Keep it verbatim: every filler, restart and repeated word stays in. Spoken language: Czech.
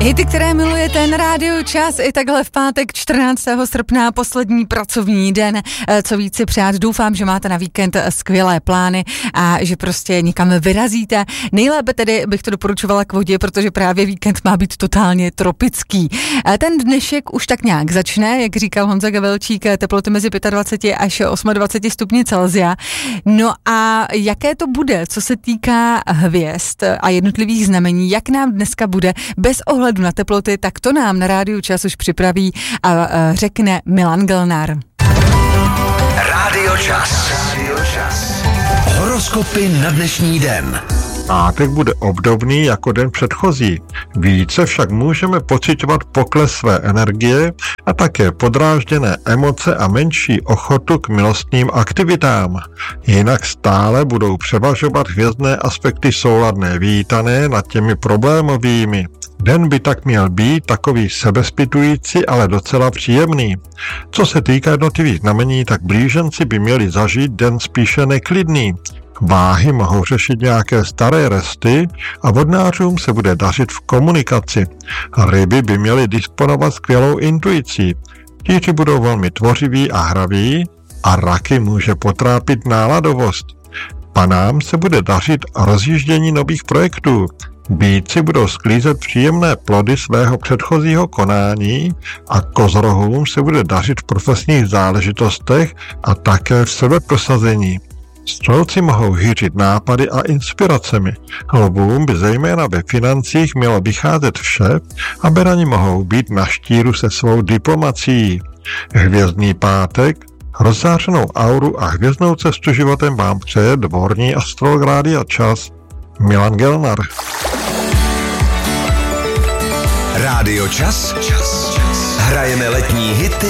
Hity, které milujete na Rádiu Čas i takhle v pátek čtrnáctého srpna, poslední pracovní den. Co víc si přát, doufám, že máte na víkend skvělé plány a že prostě někam vyrazíte. Nejlépe tedy bych to doporučovala k vodě, protože právě víkend má být totálně tropický. Ten dnešek už tak nějak začne, jak říkal Honza Gavelčík, teploty mezi dvacet pět až dvacet osm stupňů Celsia. No a jaké to bude, co se týká hvězd a jednotlivých znamení, jak nám dneska bude bez ohledu na teploty, tak to nám na Rádiu Čas už připraví a, a řekne Milan Gelnar. Rádio Čas. Rádio Čas. Horoskopy na dnešní den. Pátek bude obdobný jako den předchozí. Více však můžeme pociťovat pokles své energie a také podrážděné emoce a menší ochotu k milostným aktivitám. Jinak stále budou převažovat hvězdné aspekty souladné vítané nad těmi problémovými. Den by tak měl být takový sebezpitující, ale docela příjemný. Co se týká jednotlivých znamení, tak blíženci by měli zažít den spíše neklidný. Váhy mohou řešit nějaké staré resty a vodnářům se bude dařit v komunikaci. Ryby by měly disponovat skvělou intuicí. Tíči budou velmi tvořiví a hraví a raky může potrápit náladovost. Panám se bude dařit rozjíždění nových projektů. Býci budou sklízet příjemné plody svého předchozího konání a kozorohům se bude dařit v profesních záležitostech a také v sebeprosazení. Střelci mohou hýřit nápady a inspiracemi. Lvům by zejména ve financích mělo vycházet vše a berani mohou být na štíru se svou diplomacií. Hvězdný pátek, rozzářenou auru a hvězdnou cestu životem vám přeje dvorní astrolog Rádia Čas Milan Gelnar. Rádio Čas. Čas. Hrajeme letní hity